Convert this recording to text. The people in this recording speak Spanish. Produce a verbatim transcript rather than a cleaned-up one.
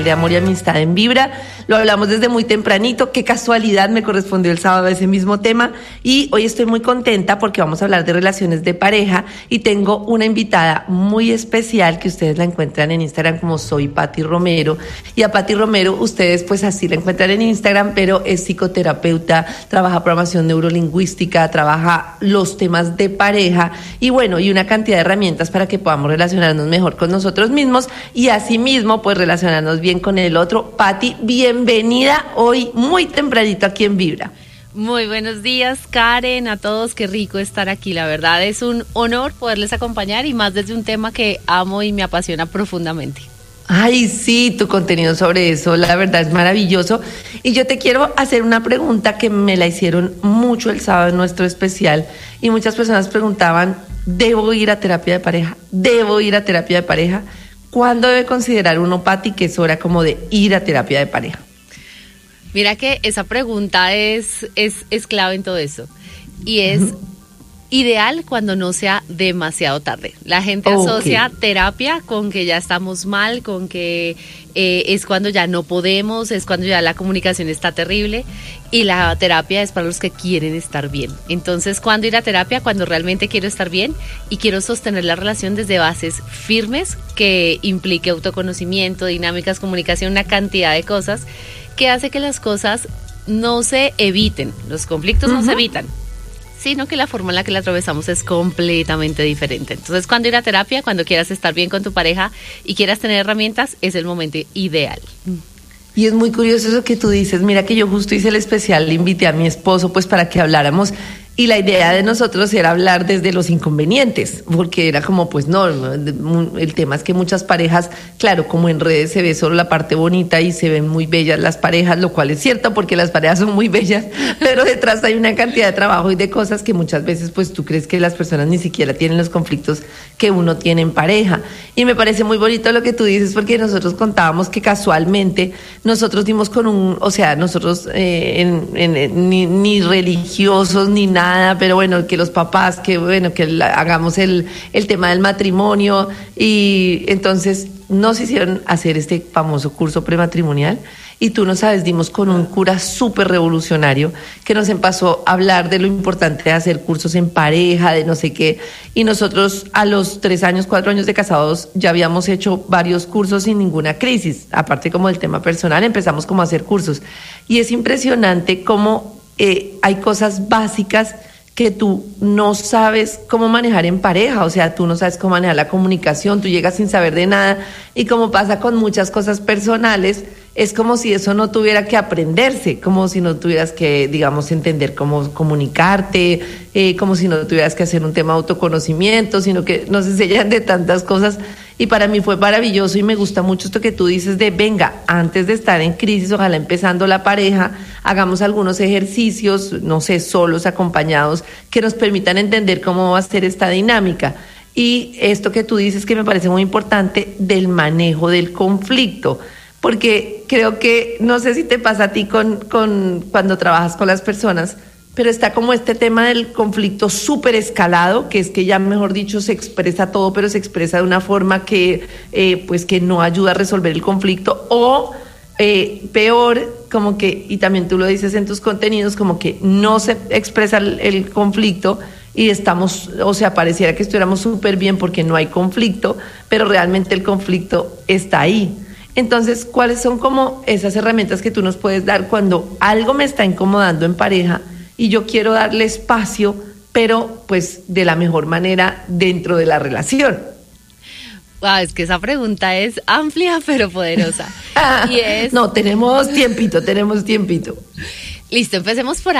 de amor y amistad en Vibra. Lo hablamos desde muy tempranito. Qué casualidad, me correspondió el sábado ese mismo tema. Y hoy estoy muy contenta porque vamos a hablar de relaciones de pareja y tengo una invitada muy especial que ustedes la encuentran en Instagram como Soy Pati Romero. Y a Pati Romero ustedes pues así la encuentran en Instagram, pero es psicoterapeuta, trabaja programación neurolingüística, trabaja los temas de pareja y bueno, y una cantidad de herramientas para que podamos relacionarnos mejor con nosotros mismos y asimismo pues relacionarnos bien con el otro. Pati, bienvenida hoy muy tempranito aquí en Vibra. Muy buenos días, Karen, a todos, qué rico estar aquí, la verdad es un honor poderles acompañar y más desde un tema que amo y me apasiona profundamente. Ay, sí, tu contenido sobre eso, la verdad es maravilloso. Y yo te quiero hacer una pregunta que me la hicieron mucho el sábado en nuestro especial y muchas personas preguntaban, ¿debo ir a terapia de pareja? ¿Debo ir a terapia de pareja? ¿Cuándo debe considerar uno, Pati, que es hora como de ir a terapia de pareja? Mira que esa pregunta es, es, es clave en todo eso y es... Uh-huh. Ideal cuando no sea demasiado tarde. La gente okay. asocia terapia con que ya estamos mal, con que eh, es cuando ya no podemos, es cuando ya la comunicación está terrible y la terapia es para los que quieren estar bien. Entonces, ¿cuándo ir a terapia? Cuando realmente quiero estar bien y quiero sostener la relación desde bases firmes que implique autoconocimiento, dinámicas, comunicación, una cantidad de cosas que hace que las cosas no se eviten, los conflictos uh-huh. no se evitan, sino que la forma en la que la atravesamos es completamente diferente. Entonces, cuando ir a terapia, cuando quieras estar bien con tu pareja y quieras tener herramientas, es el momento ideal. Y es muy curioso eso que tú dices. Mira que yo justo hice el especial, le invité a mi esposo pues para que habláramos. Y la idea de nosotros era hablar desde los inconvenientes, porque era como, pues no, el tema es que muchas parejas, claro, como en redes se ve solo la parte bonita y se ven muy bellas las parejas, lo cual es cierto porque las parejas son muy bellas, pero detrás hay una cantidad de trabajo y de cosas que muchas veces pues tú crees que las personas ni siquiera tienen los conflictos que uno tiene en pareja. Y me parece muy bonito lo que tú dices porque nosotros contábamos que casualmente nosotros dimos con un, o sea, nosotros eh, en, en, en, ni, ni religiosos ni nada, Nada, pero bueno, que los papás, que bueno, que la, hagamos el, el tema del matrimonio y entonces nos hicieron hacer este famoso curso prematrimonial y tú no sabes, dimos con un cura súper revolucionario que nos empezó a hablar de lo importante de hacer cursos en pareja, de no sé qué, y nosotros a los tres años, cuatro años de casados ya habíamos hecho varios cursos sin ninguna crisis, aparte como del tema personal empezamos como a hacer cursos y es impresionante cómo Eh, hay cosas básicas que tú no sabes cómo manejar en pareja, o sea, tú no sabes cómo manejar la comunicación, tú llegas sin saber de nada y como pasa con muchas cosas personales, es como si eso no tuviera que aprenderse, como si no tuvieras que, digamos, entender cómo comunicarte, eh, como si no tuvieras que hacer un tema de autoconocimiento, sino que nos enseñan de tantas cosas. Y para mí fue maravilloso y me gusta mucho esto que tú dices de, venga, antes de estar en crisis, ojalá empezando la pareja, hagamos algunos ejercicios, no sé, solos, acompañados, que nos permitan entender cómo va a ser esta dinámica. Y esto que tú dices que me parece muy importante del manejo del conflicto. Porque creo que, no sé si te pasa a ti con, con cuando trabajas con las personas, pero está como este tema del conflicto súper escalado, que es que ya, mejor dicho, se expresa todo, pero se expresa de una forma que, eh, pues, que no ayuda a resolver el conflicto, o eh, peor, como que, y también tú lo dices en tus contenidos, como que no se expresa el, el conflicto y estamos, o sea, pareciera que estuviéramos súper bien porque no hay conflicto, pero realmente el conflicto está ahí. Entonces, ¿cuáles son como esas herramientas que tú nos puedes dar cuando algo me está incomodando en pareja y yo quiero darle espacio, pero pues de la mejor manera dentro de la relación? Wow, es que esa pregunta es amplia pero poderosa. Y es... No, tenemos tiempito, tenemos tiempito. Listo, empecemos por